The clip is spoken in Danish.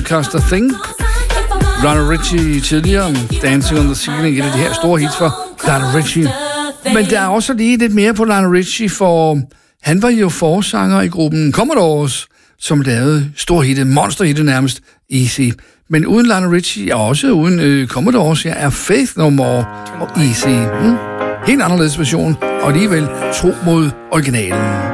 Lancaster Thing. Lionel Richie tidligere, Dancing on the Ceiling, et af de her store hits for Lionel Richie. Men der er også lige lidt mere på Lionel Richie, for han var jo forsanger i gruppen Commodores, som lavede storhittet, monsterhittet nærmest, Easy. Men uden Lionel Richie, og også uden Commodores, er Faith No More og Easy. Helt anderledes version, og alligevel tro mod originalen.